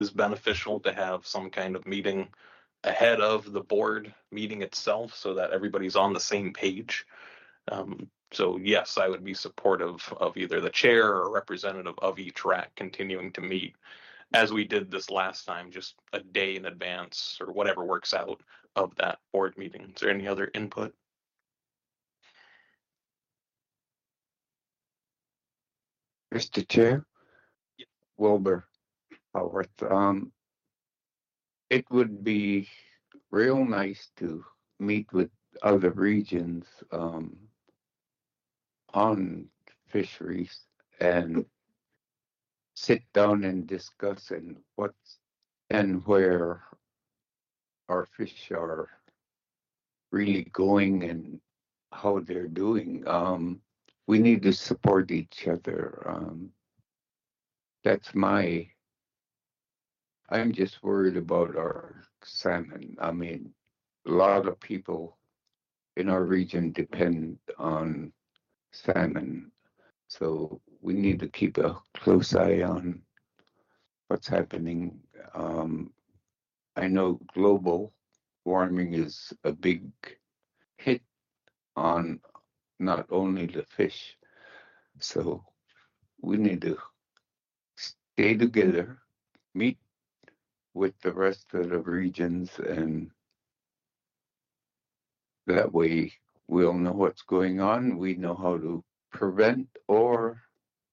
is beneficial to have some kind of meeting ahead of the board meeting itself so that everybody's on the same page. So yes, I would be supportive of either the chair or a representative of each RAC continuing to meet as we did this last time, just a day in advance or whatever works out of that board meeting. Is there any other input? Mr. Chair, Yeah. Wilbur Howarth, it would be real nice to meet with other regions on fisheries and sit down and discuss and what's and where our fish are really going and how they're doing. We need to support each other. That's I'm just worried about our salmon. I mean, a lot of people in our region depend on salmon. So we need to keep a close eye on what's happening. I know global warming is a big hit on not only the fish. So we need to stay together, meet with the rest of the regions, and that way we'll know what's going on. We know how to prevent or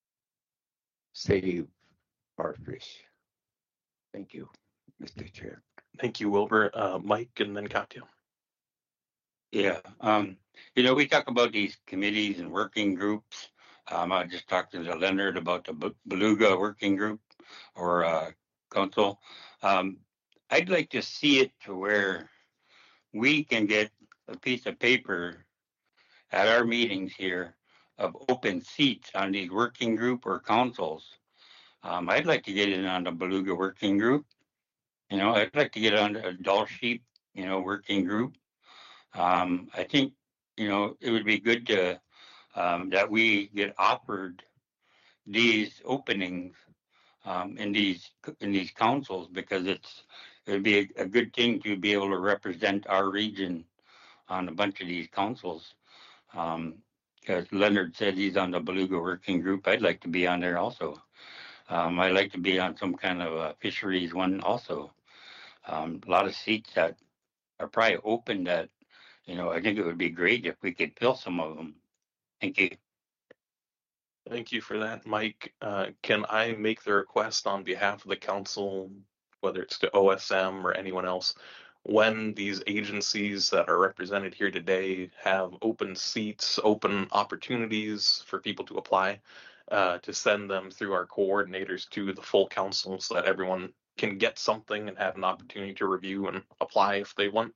save our fish. Thank you, Mr. Chair. Thank you, Wilbur. Mike, and then Katya. Yeah. We talk about these committees and working groups. I just talked to Leonard about the Beluga working group or council. I'd like to see it to where we can get a piece of paper at our meetings here of open seats on these working group or councils. I'd like to get in on the Beluga working group. I'd like to get on the Doll Sheep, working group. I think, it would be good to that we get offered these openings in these councils because it would be a good thing to be able to represent our region on a bunch of these councils. Because Leonard said he's on the Beluga working group. I'd like to be on there also. I'd like to be on some kind of a fisheries one also. A lot of seats that are probably open that, I think it would be great if we could fill some of them. Thank you. Thank you for that, Mike. Can I make the request on behalf of the council, whether it's to OSM or anyone else, when these agencies that are represented here today have open seats, open opportunities for people to apply, to send them through our coordinators to the full council so that everyone can get something and have an opportunity to review and apply if they want?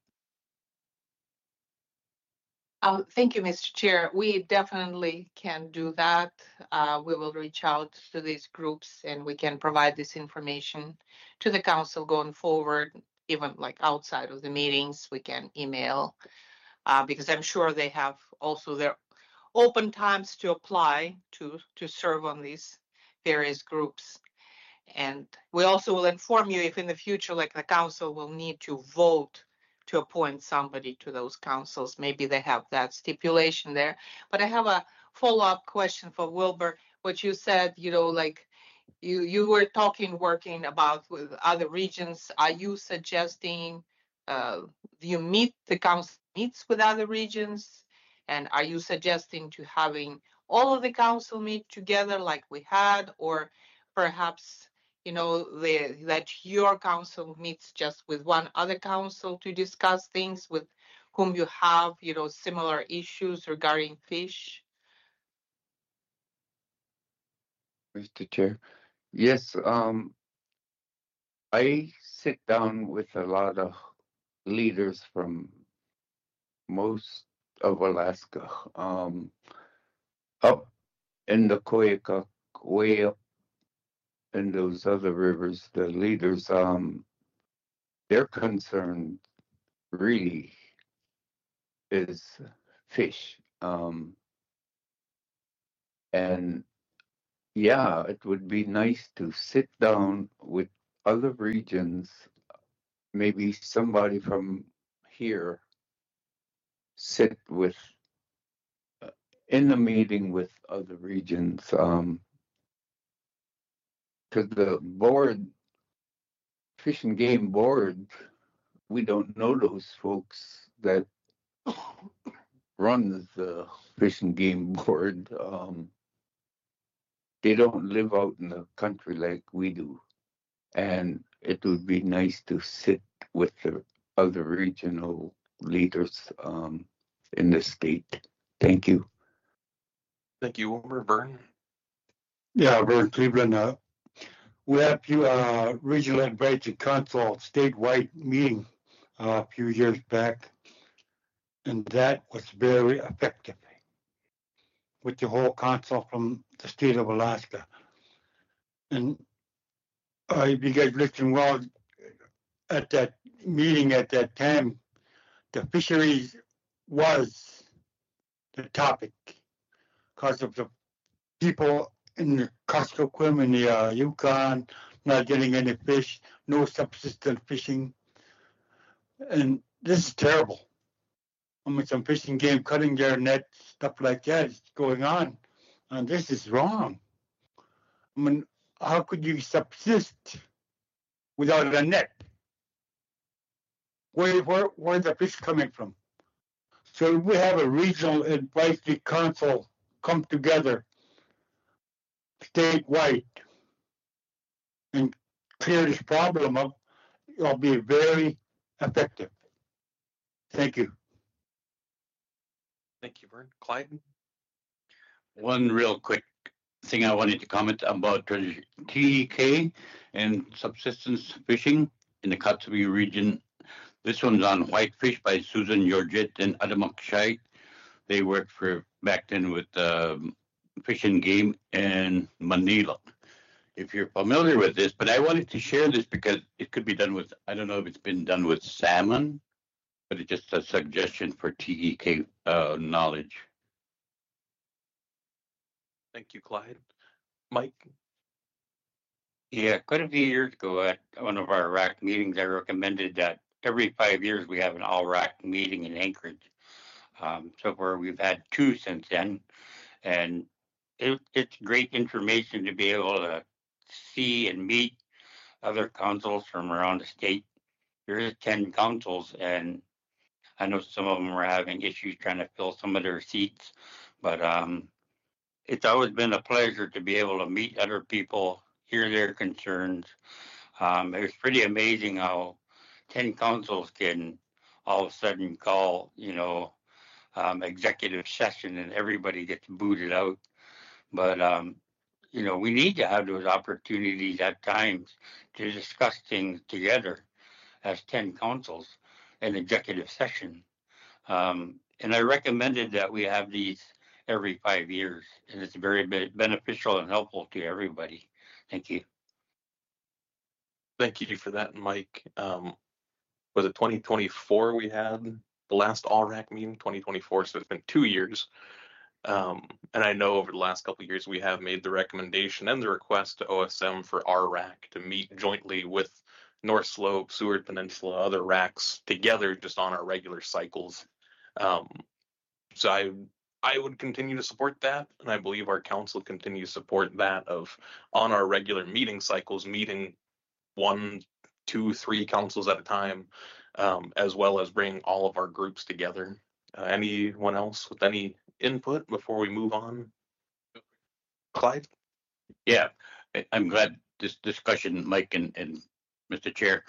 Thank you, Mr. Chair. We definitely can do that. We will reach out to these groups and we can provide this information to the council going forward, even like outside of the meetings, we can email, because I'm sure they have also their open times to apply to serve on these various groups. And we also will inform you if in the future, like the council will need to vote to appoint somebody to those councils. Maybe they have that stipulation there. But I have a follow-up question for Wilbur. What you said, like you were working about with other regions. Are you suggesting the council meets with other regions? And are you suggesting to having all of the council meet together like we had, or perhaps that your council meets just with one other council to discuss things with whom you have, similar issues regarding fish? Mr. Chair. Yes, I sit down with a lot of leaders from most of Alaska, up in the Koyukuk, way up in those other rivers. The leaders, their concern really is fish. And yeah, it would be nice to sit down with other regions, maybe somebody from here sit with in the meeting with other regions, because the board, Fish and Game Board, we don't know those folks that runs the Fish and Game Board. They don't live out in the country like we do. And it would be nice to sit with the other regional leaders in the state. Thank you. Thank you, Wilmer. Vern? Yeah, Vern Cleveland. We had a few regional advisory council statewide meeting a few years back, and that was very effective with the whole council from the state of Alaska. And if you guys listened well at that meeting at that time, the fisheries was the topic because of the people in the Kuskokwim and the Yukon not getting any fish, no subsistence fishing. And this is terrible. I mean, some fishing game cutting their net, stuff like that is going on. And this is wrong. I mean, how could you subsist without a net? Where's the fish coming from? So we have a regional advisory council come together statewide and clear this problem up. It'll be very effective. Thank you. Thank you, Vern. Clyde? One real quick thing I wanted to comment about TEK and subsistence fishing in the Kotzebue region. This one's on Whitefish by Susan Georgette and Adam Akshai. They worked for back then with Fish and Game in Manila. If you're familiar with this, but I wanted to share this because it could be done with, I don't know if it's been done with salmon, but it's just a suggestion for TEK knowledge. Thank you, Clyde. Mike? Yeah, quite a few years ago at one of our RAC meetings, I recommended that every 5 years we have an all RAC meeting in Anchorage. So far we've had 2 since then, and it's great information to be able to see and meet other councils from around the state. There is 10 councils, and I know some of them are having issues trying to fill some of their seats, but it's always been a pleasure to be able to meet other people, hear their concerns. It was pretty amazing how 10 councils can all of a sudden call, executive session and everybody gets booted out. But, we need to have those opportunities at times to discuss things together as 10 councils in executive session. And I recommended that we have these every 5 years, and it's very beneficial and helpful to everybody. Thank you. Thank you for that, Mike. Was it 2024 we had the last all-RAC meeting? 2024, so it's been 2 years. And I know over the last couple of years we have made the recommendation and the request to OSM for our RAC to meet jointly with North Slope, Seward Peninsula, other RACs together just on our regular cycles. So I would continue to support that, and I believe our council continues to support that of on our regular meeting cycles, meeting 1, 2, 3 councils at a time, as well as bring all of our groups together. Anyone else with any input before we move on? Clyde? Yeah, I'm glad this discussion, Mike and Mr. Chair.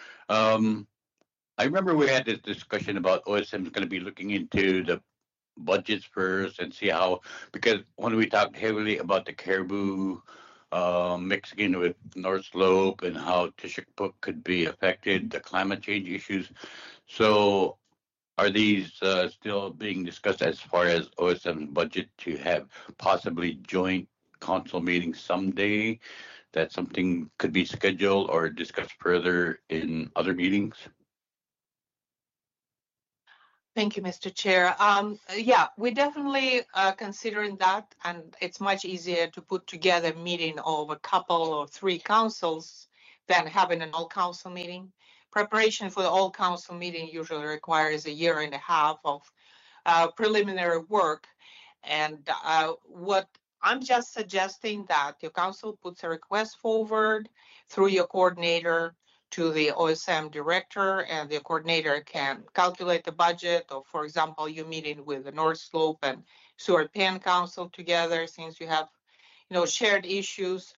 I remember we had this discussion about OSM is going to be looking into the budgets first and see how, because when we talked heavily about the caribou mixing with North Slope and how Tishikpuk could be affected, the climate change issues. So are these still being discussed as far as OSM's budget to have possibly joint council meetings someday? That something could be scheduled or discussed further in other meetings? Thank you, Mr. Chair. Yeah, we're definitely considering that, and it's much easier to put together a meeting of a couple or 3 councils than having an all council meeting. Preparation for the all council meeting usually requires a year and a half of preliminary work. And what I'm just suggesting that your council puts a request forward through your coordinator to the OSM director, and the coordinator can calculate the budget. Or, for example, you're meeting with the North Slope and Seward Penn Council together, since you have shared issues.